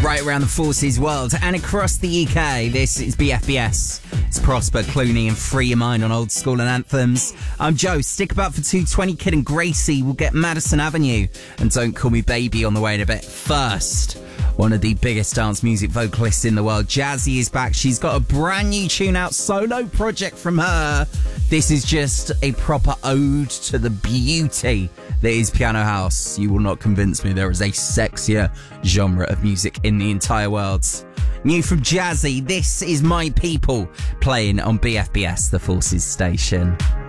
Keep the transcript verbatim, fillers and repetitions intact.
right around the Forces world and across the U K. This is B F B S. It's Prosper, Clooney and Free Your Mind on Old School and Anthems. I'm Joe. Stick about for two twenty. Kid and Gracie will get Madison Avenue and Don't Call Me Baby on the way in a bit. First, one of the biggest dance music vocalists in the world, Jazzy, is back. She's got a brand new tune out, solo project from her. This is just a proper ode to the beauty that is piano house. You will not convince me there is a sexier genre of music in the entire world. New from Jazzy, this is My People, playing on B F B S, the Forces station.